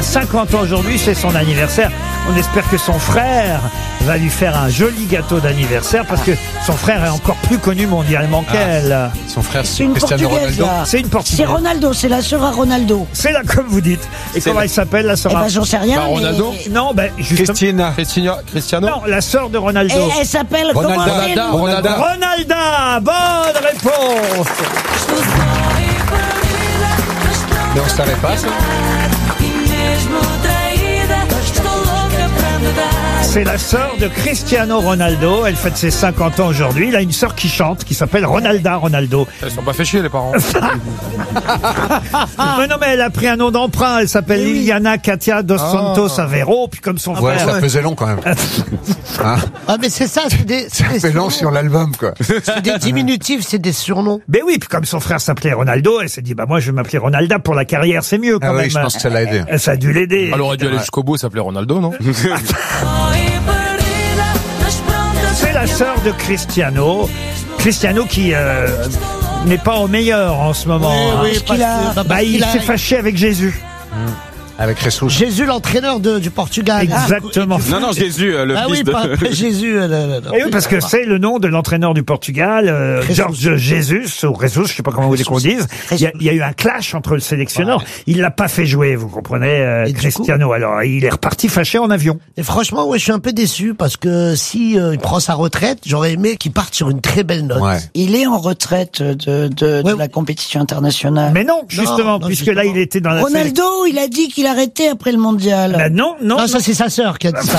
a 50 ans aujourd'hui, c'est son anniversaire. On espère que son frère va lui faire un joli gâteau d'anniversaire parce que son frère est encore plus connu mondialement qu'elle. Son frère, C'est une Cristiano portugaise, Ronaldo. là. C'est une portugaise. C'est Ronaldo, c'est la sœur à Ronaldo. C'est là comme vous dites. Et comment elle s'appelle la sœur? Eh ben, j'en sais rien. Bah, Ronaldo. mais- Non, ben justement. Cristiano. Non, la sœur de Ronaldo. Et elle s'appelle comment Ronaldo. elle Ronaldo. Ronalda, bonne réponse. Mais on savait pas ça. C'est la sœur de Cristiano Ronaldo. Elle fête ses 50 ans aujourd'hui. Il a une sœur qui chante, qui s'appelle Ronalda Ronaldo. Ils sont pas fait chier les parents. Mais non, mais elle a pris un nom d'emprunt. Elle s'appelle Liliana Katia dos Santos Aveiro. Puis comme son Ouais, frère. ça faisait long quand même. Hein, Ah, mais c'est ça, c'est des, ça fait long sur l'album, quoi. c'est des diminutifs, c'est des surnoms. Mais oui, puis comme son frère s'appelait Ronaldo, elle s'est dit, bah moi je vais m'appeler Ronalda pour la carrière, c'est mieux quand Ah même. oui, je pense que ça l'a aidé. Ça a dû l'aider. Elle aurait dû aller jusqu'au bout, s'appeler Ronaldo, non? C'est la sœur de Cristiano. Cristiano qui n'est pas au meilleur en ce moment. hein. Bah, il s'est fâché avec Jésus. Avec Jesus. Jésus, l'entraîneur du Portugal. Exactement. Non, Jésus, le Ah fils oui, de... pas Jésus. Et oui, parce que c'est le nom de l'entraîneur du Portugal, George Jesus, ou Jesus, je sais pas comment vous voulez qu'on dise. Il y a eu un clash entre le sélectionneur. Ouais. Il l'a pas fait jouer, vous comprenez, Et du Cristiano. Alors, il est reparti fâché en avion. Et franchement, ouais, je suis un peu déçu parce que si il prend sa retraite, j'aurais aimé qu'il parte sur une très belle note. Ouais. Il est en retraite de Ouais. la compétition internationale. Mais non, justement, non, puisque justement. là, il était dans la Ronaldo, il a dit qu'il arrêtait après le mondial. Bah non, Non, ça c'est sa sœur qui a dit ça.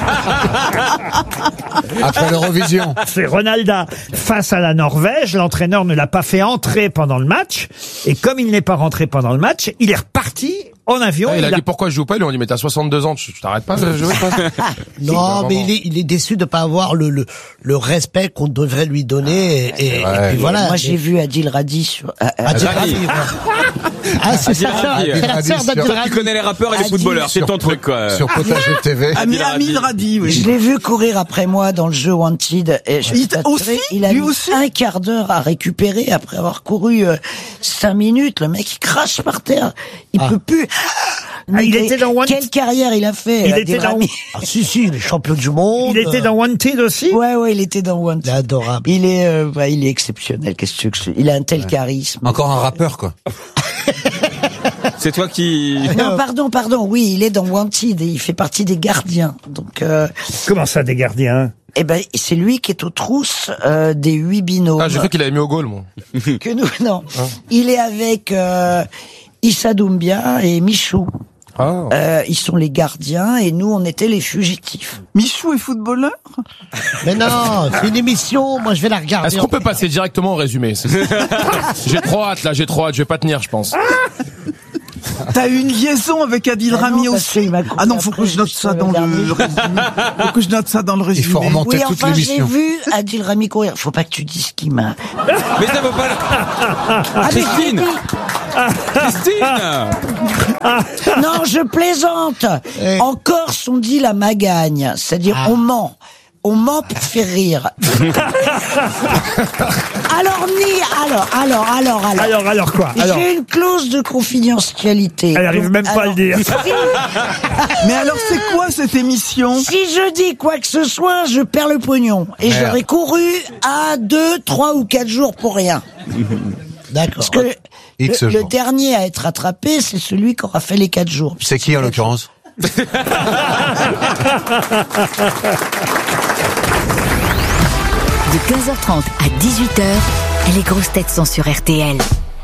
Après l'Eurovision. c'est Ronalda face à la Norvège. L'entraîneur ne l'a pas fait entrer pendant le match. Et comme il n'est pas rentré pendant le match, il est reparti en avion. Il a dit pourquoi je joue pas, ils lui ont dit mais t'as 62 ans, tu t'arrêtes pas de jouer toi. Non, mais il est déçu de pas avoir le respect qu'on devrait lui donner. Et puis voilà. Moi, j'ai vu Adil Radi sur... Adil Radi. Radi, Ah, c'est sa sœur. Radi. C'est la sœur d'Adil Toi Radi. qui connais les rappeurs et les Adil. footballeurs, c'est ton truc quoi. Sur Potager TV. Adil Radi. Je l'ai vu courir après moi dans le jeu Wanted. Et je il a mis un quart d'heure à récupérer après avoir couru 5 minutes. Le mec, il crache par terre. Il peut plus. Ah, il était dans Quelle carrière il a fait? Il Adil était dans- Rami. Ah, si, il est champion du monde. Il était dans Wanted aussi. Ouais, il était dans Wanted. Il est adorable. Il est exceptionnel. Qu'est-ce que tu veux que je... Il a un tel charisme. Encore un rappeur, quoi. C'est toi qui... Non, pardon. Oui, il est dans Wanted et il fait partie des gardiens. Donc, Comment ça, des gardiens? eh ben, c'est lui qui est aux trousses des 8 binômes. Ah, j'ai cru qu'il avait mis au goal, moi. Que nous, non. Il est avec Issa Doumbia et Michou. Ah. Ils sont les gardiens et nous, on était les fugitifs. Michou est footballeur? Mais non, c'est une émission. Moi, je vais la regarder. Est-ce qu'on peut passer directement au résumé? J'ai trop hâte, je vais pas tenir, je pense. T'as eu une liaison avec Adil Ah non, Rami parce qu'il aussi? m'a coupé Ah non, faut après, que je note je ça peux dans regarder. le résumé. Faut que je note ça dans le Il faut résumé. remonter Oui, toute enfin, j'ai l'émission. vu Adil Rami courir. Faut pas que tu dises qui m'a... Mais ça veut pas... Christine. Non, je plaisante. En Corse, on dit la magagne. C'est-à-dire, on ment. On ment pour faire rire. Alors quoi? Alors, J'ai une clause de confidentialité. elle arrive Donc, même pas à le dire. Mais alors, c'est quoi cette émission? Si je dis quoi que ce soit, je perds le pognon. Et Merde. j'aurais couru à 2, 3 ou 4 jours pour rien. D'accord. Parce que X le jours. dernier à être attrapé, c'est celui qui aura fait les 4 jours. C'est qui, en l'occurrence? De 15h30 à 18h, les grosses têtes sont sur RTL.